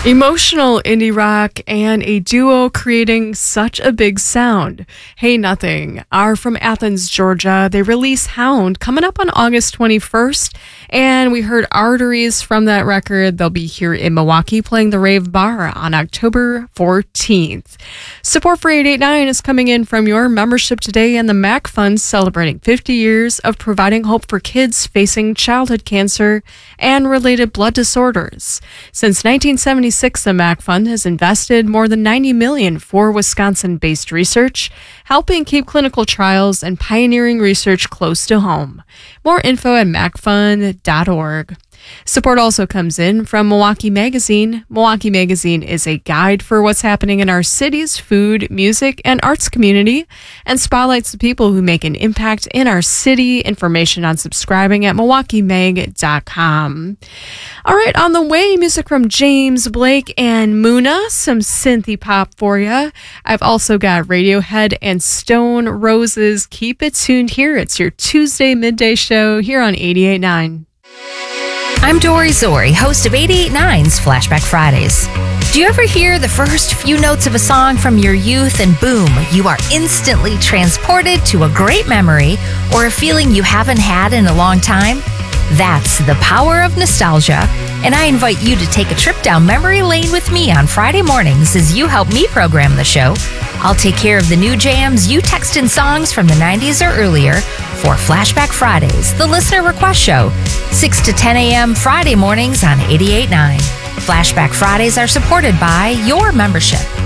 Emotional indie rock and a duo creating such a big sound. Hey Nothing are from Athens, Georgia. They release Hound coming up on August 21st, and we heard Arteries from that record. They'll be here in Milwaukee playing the Rave Bar on October 14th. Support for 889 is coming in from your membership today, and the MAC Fund celebrating 50 years of providing hope for kids facing childhood cancer and related blood disorders. Since 1976, the MAC Fund has invested more than $90 million for Wisconsin-based research, helping keep clinical trials and pioneering research close to home. More info at macfund.org. Support also comes in from Milwaukee Magazine. Milwaukee Magazine is a guide for what's happening in our city's food, music, and arts community and spotlights the people who make an impact in our city. Information on subscribing at milwaukeemag.com. All right, on the way, music from James Blake and Muna, some synthy pop for you. I've also got Radiohead and Stone Roses. Keep it tuned here. It's your Tuesday midday show here on 88.9. I'm Dory Zori, host of 88.9's Flashback Fridays. Do you ever hear the first few notes of a song from your youth and boom, you are instantly transported to a great memory or a feeling you haven't had in a long time? That's the power of nostalgia, and I invite you to take a trip down memory lane with me on Friday mornings as you help me program the show. I'll take care of the new jams you text in songs from the 90s or earlier for Flashback Fridays, the listener request show, 6 to 10 a.m. Friday mornings on 88.9. Flashback Fridays are supported by your membership.